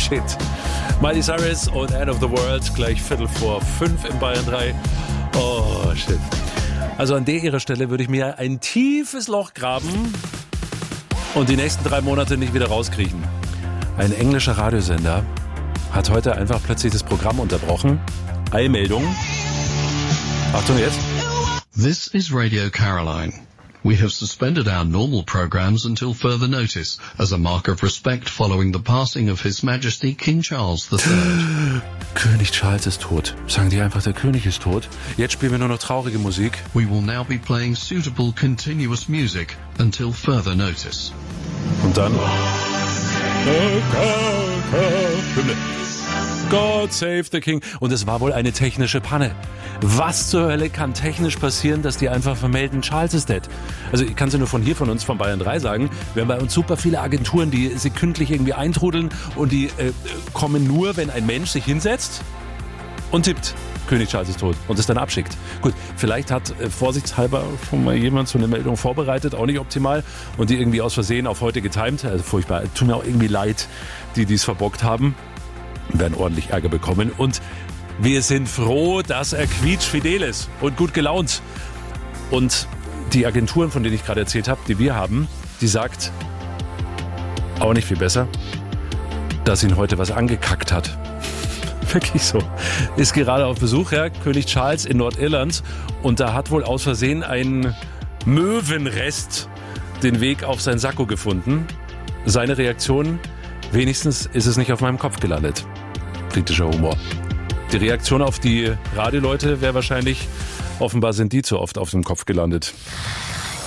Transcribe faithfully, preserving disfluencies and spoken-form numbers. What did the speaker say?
Shit. Miley Cyrus und End of the World, gleich Viertel vor fünf in Bayern drei. Oh, shit. Also an der ihrer Stelle würde ich mir ein tiefes Loch graben und die nächsten drei Monate nicht wieder rauskriechen. Ein englischer Radiosender hat heute einfach plötzlich das Programm unterbrochen. Eilmeldung. Achtung jetzt. This is Radio Caroline. We have suspended our normal programs until further notice, as a mark of respect following the passing of His Majesty King Charles the Third. König Charles ist tot. Sagen die einfach, der König ist tot. Jetzt spielen wir nur noch traurige Musik. We will now be playing suitable continuous music until further notice. Und dann... Hymne. God save the King. Und es war wohl eine technische Panne. Was zur Hölle kann technisch passieren, dass die einfach vermelden, Charles ist dead? Also ich kann es ja nur von hier, von uns, von Bayern drei sagen. Wir haben bei uns super viele Agenturen, die sekündlich irgendwie eintrudeln und die äh, kommen nur, wenn ein Mensch sich hinsetzt und tippt, König Charles ist tot und es dann abschickt. Gut, vielleicht hat äh, vorsichtshalber schon mal jemand so eine Meldung vorbereitet, auch nicht optimal und die irgendwie aus Versehen auf heute getimt. Also furchtbar, tut mir auch irgendwie leid, die dies verbockt haben. Werden ordentlich Ärger bekommen und wir sind froh, dass er quietschfidel ist und gut gelaunt. Und die Agenturen, von denen ich gerade erzählt habe, die wir haben, die sagt, auch nicht viel besser, dass ihn heute was angekackt hat. Wirklich so. Ist gerade auf Besuch, ja, König Charles in Nordirland und da hat wohl aus Versehen ein Möwenrest den Weg auf sein Sakko gefunden. Seine Reaktion, wenigstens ist es nicht auf meinem Kopf gelandet. Kritischer Humor. Die Reaktion auf die Radioleute wäre wahrscheinlich, offenbar sind die zu oft auf dem Kopf gelandet.